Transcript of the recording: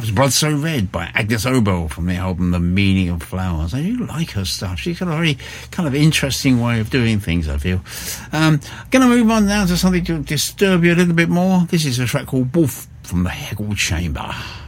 That was Blood So Red by Agnes Obel from the album The Meaning of Flowers. I do like her stuff. She's got a very kind of interesting way of doing things, I feel. Going to move on now to something to disturb you a little bit more. This is a track called Wolf from the Hegel Chamber.